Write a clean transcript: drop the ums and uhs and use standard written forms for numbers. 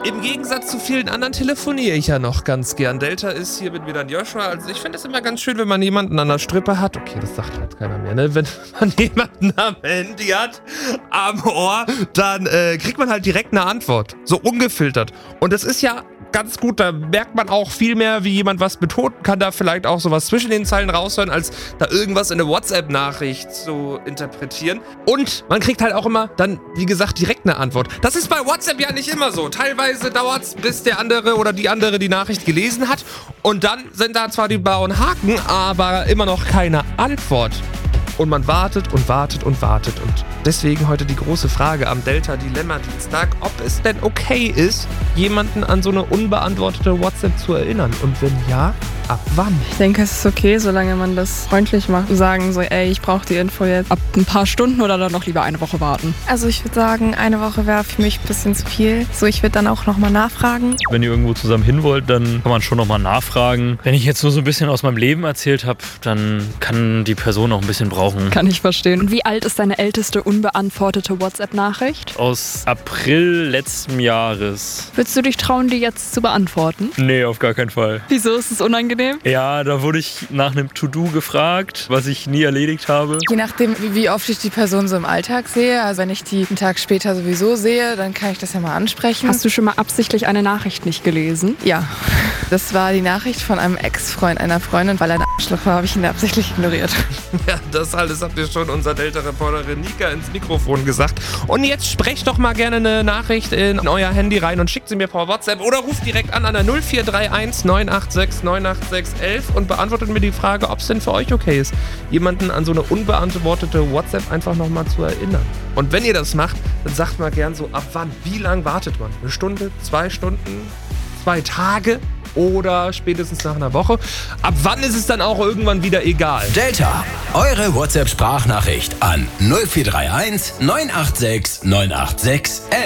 Im Gegensatz zu vielen anderen telefoniere ich ja noch ganz gern. Delta ist hier mit mir dann Joshua. Also ich finde es immer ganz schön, wenn man jemanden an der Strippe hat. Okay, das sagt halt keiner mehr, ne? Wenn man jemanden am Handy hat, am Ohr, dann kriegt man halt direkt eine Antwort. So ungefiltert. Und das ist ja ganz gut, da merkt man auch viel mehr, wie jemand was betont, kann da vielleicht auch sowas zwischen den Zeilen raushören, als da irgendwas in eine WhatsApp-Nachricht zu interpretieren. Und man kriegt halt auch immer dann, wie gesagt, direkt eine Antwort. Das ist bei WhatsApp ja nicht immer so. Teilweise dauert es, bis der andere oder die andere die Nachricht gelesen hat und dann sind da zwar die blauen Haken, aber immer noch keine Antwort. Und man wartet und wartet und wartet. Und deswegen heute die große Frage am Delta-Dilemma-Dienstag, ob es denn okay ist, jemanden an so eine unbeantwortete WhatsApp zu erinnern. Und wenn ja, ab wann? Ich denke, es ist okay, solange man das freundlich macht. Sagen so, ey, ich brauche die Info jetzt ab ein paar Stunden oder dann noch lieber eine Woche warten. Also ich würde sagen, eine Woche wäre für mich ein bisschen zu viel. So, ich würde dann auch nochmal nachfragen. Wenn ihr irgendwo zusammen hin wollt, dann kann man schon nochmal nachfragen. Wenn ich jetzt nur so ein bisschen aus meinem Leben erzählt habe, dann kann die Person auch ein bisschen brauchen. Kann ich verstehen. Und wie alt ist deine älteste unbeantwortete WhatsApp-Nachricht? Aus April letzten Jahres. Würdest du dich trauen, die jetzt zu beantworten? Nee, auf gar keinen Fall. Wieso ist es unangenehm? Ja, da wurde ich nach einem To-Do gefragt, was ich nie erledigt habe. Je nachdem, wie oft ich die Person so im Alltag sehe. Also wenn ich die einen Tag später sowieso sehe, dann kann ich das ja mal ansprechen. Hast du schon mal absichtlich eine Nachricht nicht gelesen? Ja, das war die Nachricht von einem Ex-Freund einer Freundin. Weil er ein Arschloch war, habe ich ihn absichtlich ignoriert. Ja, das alles habt ihr schon unser Delta-Reporterin Nika ins Mikrofon gesagt. Und jetzt sprecht doch mal gerne eine Nachricht in euer Handy rein und schickt sie mir per WhatsApp oder ruft direkt an der 0431 986 986 11 und beantwortet mir die Frage, ob es denn für euch okay ist, jemanden an so eine unbeantwortete WhatsApp einfach nochmal zu erinnern. Und wenn ihr das macht, dann sagt mal gern so, ab wann, wie lang wartet man? Eine Stunde, 2 Stunden, 2 Tage? Oder spätestens nach einer Woche. Ab wann ist es dann auch irgendwann wieder egal? Delta, eure WhatsApp-Sprachnachricht an 0431 986 986 11.